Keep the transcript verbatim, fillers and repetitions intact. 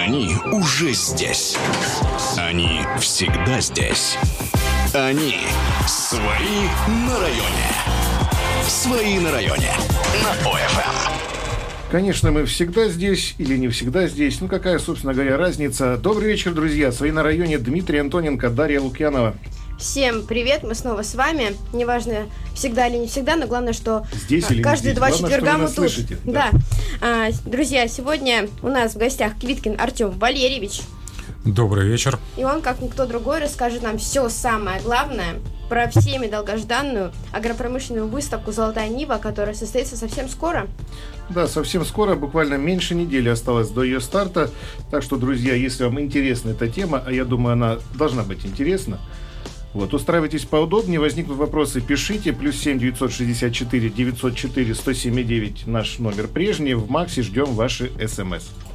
Они уже здесь. Они всегда здесь. Они свои на районе. Свои на районе. На ОФМ. Конечно, мы всегда здесь или не всегда здесь. Ну, какая, собственно говоря, разница. Добрый вечер, друзья. Свои на районе. Дмитрий Антоненко, Дарья Лукьянова. Всем привет, мы снова с вами. Неважно, всегда или не всегда, но главное, что здесь или каждые не два здесь. четверга Главное, мы тут. слышите. Да. Да. А, друзья, сегодня у нас в гостях Квиткин Артем Валерьевич. Добрый вечер. И он, как никто другой, расскажет нам все самое главное про всеми долгожданную агропромышленную выставку «Золотая Нива», которая состоится совсем скоро. Да, совсем скоро, буквально меньше недели осталось до ее старта. Так что, друзья, если вам интересна эта тема, а я думаю, она должна быть интересна, вот, устраивайтесь поудобнее, возникнут вопросы, пишите, плюс семь девятьсот шестьдесят четыре девятьсот четыре сто семь девять наш номер прежний, в Максе ждем ваши смс.